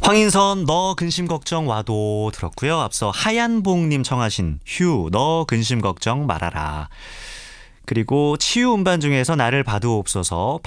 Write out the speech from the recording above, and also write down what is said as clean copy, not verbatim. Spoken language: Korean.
황인선 너 근심 걱정 와도 들었고요. 앞서 하얀봉님 청하신 휴 너 근심 걱정 말아라. 그리고 치유 음반 중에서 나를 봐도 없어서